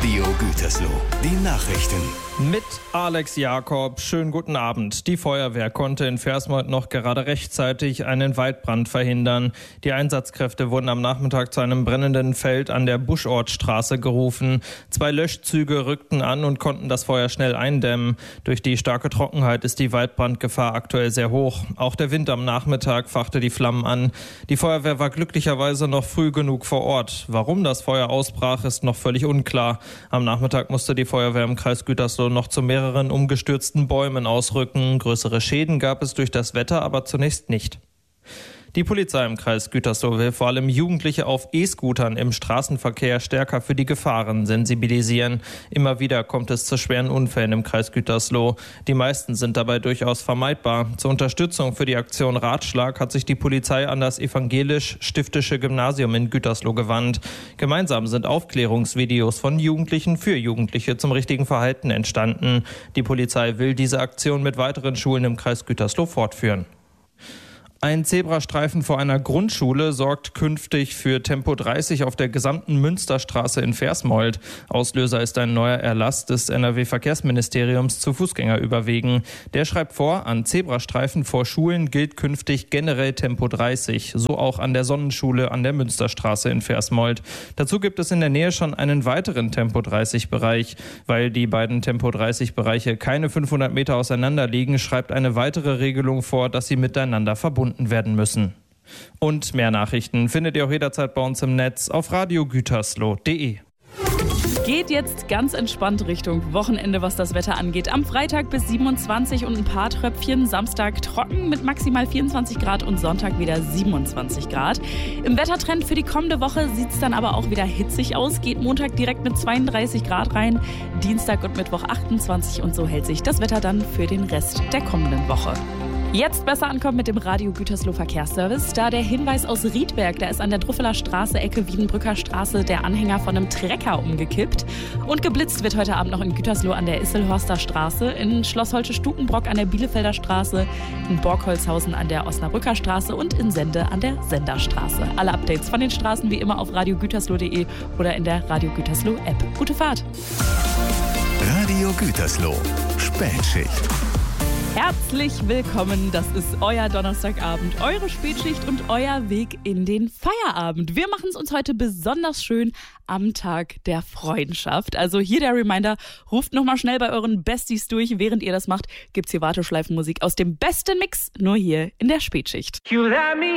Radio Gütersloh, die Nachrichten. Mit Alex Jakob, schönen guten Abend. Die Feuerwehr konnte in Versmold noch gerade rechtzeitig einen Waldbrand verhindern. Die Einsatzkräfte wurden am Nachmittag zu einem brennenden Feld an der Buschortstraße gerufen. 2 Löschzüge rückten an und konnten das Feuer schnell eindämmen. Durch die starke Trockenheit ist die Waldbrandgefahr aktuell sehr hoch. Auch der Wind am Nachmittag fachte die Flammen an. Die Feuerwehr war glücklicherweise noch früh genug vor Ort. Warum das Feuer ausbrach, ist noch völlig unklar. Am Nachmittag musste die Feuerwehr im Kreis Gütersloh noch zu mehreren umgestürzten Bäumen ausrücken. Größere Schäden gab es durch das Wetter aber zunächst nicht. Die Polizei im Kreis Gütersloh will vor allem Jugendliche auf E-Scootern im Straßenverkehr stärker für die Gefahren sensibilisieren. Immer wieder kommt es zu schweren Unfällen im Kreis Gütersloh. Die meisten sind dabei durchaus vermeidbar. Zur Unterstützung für die Aktion Ratschlag hat sich die Polizei an das evangelisch-stiftische Gymnasium in Gütersloh gewandt. Gemeinsam sind Aufklärungsvideos von Jugendlichen für Jugendliche zum richtigen Verhalten entstanden. Die Polizei will diese Aktion mit weiteren Schulen im Kreis Gütersloh fortführen. Ein Zebrastreifen vor einer Grundschule sorgt künftig für Tempo 30 auf der gesamten Münsterstraße in Versmold. Auslöser ist ein neuer Erlass des NRW-Verkehrsministeriums zu Fußgängerüberwegen. Der schreibt vor, an Zebrastreifen vor Schulen gilt künftig generell Tempo 30, so auch an der Sonnenschule an der Münsterstraße in Versmold. Dazu gibt es in der Nähe schon einen weiteren Tempo 30-Bereich. Weil die beiden Tempo 30-Bereiche keine 500 Meter auseinander liegen, schreibt eine weitere Regelung vor, dass sie miteinander verbunden werden müssen. Und mehr Nachrichten findet ihr auch jederzeit bei uns im Netz auf radiogütersloh.de. Geht jetzt ganz entspannt Richtung Wochenende, was das Wetter angeht. Am Freitag bis 27 und ein paar Tröpfchen. Samstag trocken mit maximal 24 Grad und Sonntag wieder 27 Grad. Im Wettertrend für die kommende Woche sieht es dann aber auch wieder hitzig aus. Geht Montag direkt mit 32 Grad rein, Dienstag und Mittwoch 28 und so hält sich das Wetter dann für den Rest der kommenden Woche. Jetzt besser ankommen mit dem Radio Gütersloh Verkehrsservice. Da der Hinweis aus Riedberg, da ist an der Druffeler Straße, Ecke Wiedenbrücker Straße, der Anhänger von einem Trecker umgekippt. Und geblitzt wird heute Abend noch in Gütersloh an der Isselhorster Straße, in Schloss Holte-Stukenbrock an der Bielefelder Straße, in Borgholzhausen an der Osnabrücker Straße und in Sende an der Senderstraße. Alle Updates von den Straßen wie immer auf radiogütersloh.de oder in der Radio Gütersloh App. Gute Fahrt! Radio Gütersloh, Spätschicht. Herzlich willkommen, das ist euer Donnerstagabend, eure Spätschicht und euer Weg in den Feierabend. Wir machen es uns heute besonders schön am Tag der Freundschaft. Also hier der Reminder, ruft nochmal schnell bei euren Besties durch. Während ihr das macht, gibt's hier Warteschleifenmusik aus dem besten Mix, nur hier in der Spätschicht.